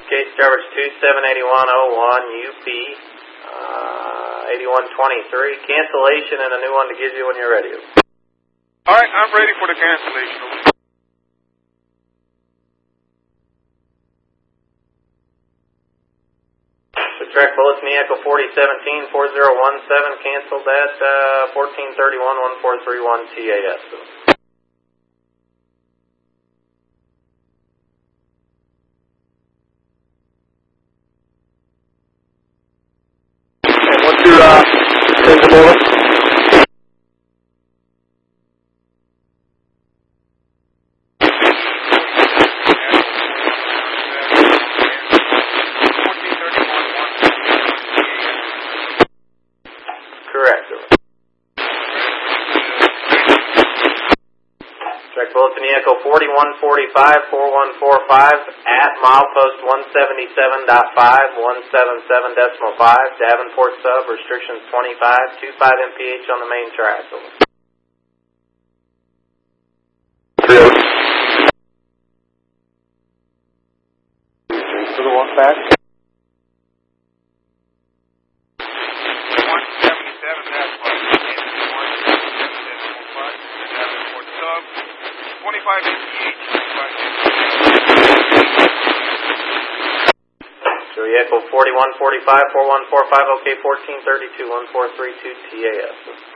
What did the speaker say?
case coverage 278101 UP 8123. Cancellation and a new one to give you when you're ready. All right, I'm ready for the cancellation. Track Bulletin Echo 4017 4017 canceled at 1431 1431 TAS. And what's your change of order? Bulletin Echo 4145 4145 at milepost 177.5 177.5 Davenport sub restrictions 25 25 mph on the main track. For the one back. 177, that's what. 177.5 Davenport sub. 25 mph, 25 Joey Echo 4145 4145 OK 1432 1432 TAS.